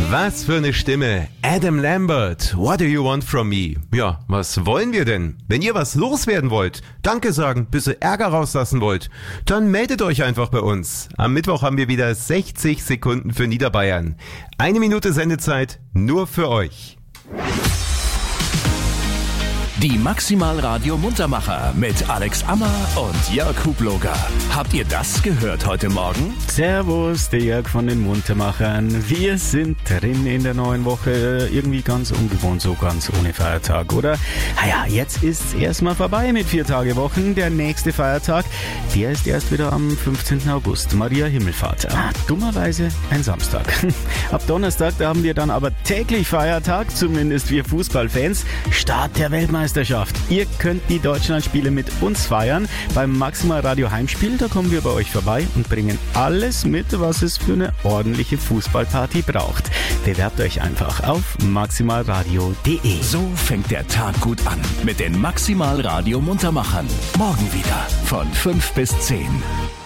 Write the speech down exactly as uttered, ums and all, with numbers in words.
Was für eine Stimme. Adam Lambert, What Do You Want From Me? Ja, was wollen wir denn? Wenn ihr was loswerden wollt, Danke sagen, bis ihr Ärger rauslassen wollt, dann meldet euch einfach bei uns. Am Mittwoch haben wir wieder sechzig Sekunden für Niederbayern. Eine Minute Sendezeit nur für euch. Die Maximal Radio Muntermacher mit Alex Ammer und Jörg Hubloger. Habt ihr das gehört heute Morgen? Servus, der Jörg von den Muntermachern. Wir sind drin in der neuen Woche. Irgendwie ganz ungewohnt, so ganz ohne Feiertag, oder? Naja, jetzt ist's erstmal vorbei mit vier Tage Wochen. Der nächste Feiertag, der ist erst wieder am fünfzehnten August. Maria Himmelfahrt. Ah, dummerweise ein Samstag. Ab Donnerstag, da haben wir dann aber täglich Feiertag, zumindest wir Fußballfans. Start der Weltmeisterschaft. Ihr könnt die Deutschlandspiele mit uns feiern. Beim Maximal Radio Heimspiel, da kommen wir bei euch vorbei und bringen alles mit, was es für eine ordentliche Fußballparty braucht. Bewerbt euch einfach auf maximalradio punkt de. So fängt der Tag gut an mit den Maximal Radio Muntermachern. Morgen wieder von fünf bis zehn.